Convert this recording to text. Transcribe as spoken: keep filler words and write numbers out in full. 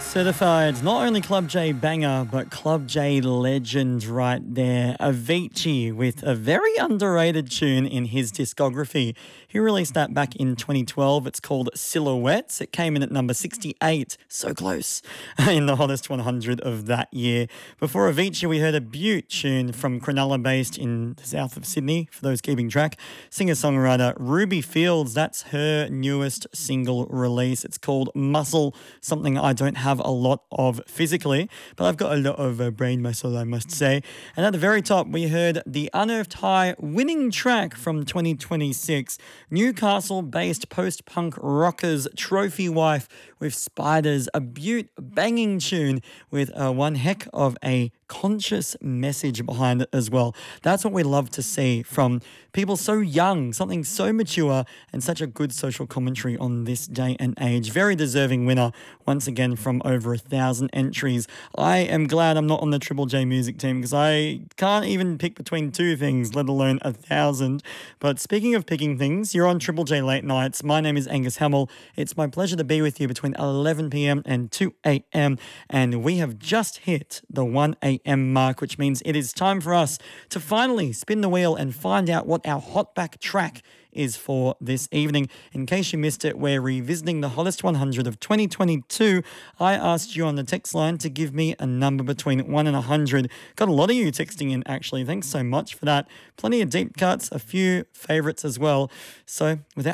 Certified not only Club J banger, but Club J legend right there. Avicii with a very underrated tune in his discography. He released that back in twenty twelve. It's called Silhouettes. It came in at number sixty-eight, so close, in the hottest one hundred of that year. Before Avicii, we heard a Butte tune from Cronulla, based in the south of Sydney, for those keeping track. Singer-songwriter Ruby Fields, that's her newest single release. It's called Muscle, something I don't have a lot of physically, but I've got a lot of uh, brain muscle, I must say. And at the very top, we heard the Unearthed High winning track from twenty twenty-six, Newcastle-based post-punk rockers Trophy Wife with Spiders, a Butte banging tune with uh, one heck of a conscious message behind it as well. That's what we love to see from people so young, something so mature, and such a good social commentary on this day and age. Very deserving winner, once again, from over a thousand entries. I am glad I'm not on the Triple J music team, because I can't even pick between two things, let alone a thousand. But speaking of picking things, you're on Triple J Late Nights. My name is Angus Hamill. It's my pleasure to be with you between eleven p.m. and two a.m. And we have just hit the one a.m. mark, which means it is time for us to finally spin the wheel and find out what our hotback track is for this evening. In case you missed it, we're revisiting the hottest one hundred of twenty twenty-two. I asked you on the text line to give me a number between one and one hundred. Got a lot of you texting in, actually. Thanks so much for that. Plenty of deep cuts, a few favourites as well. So without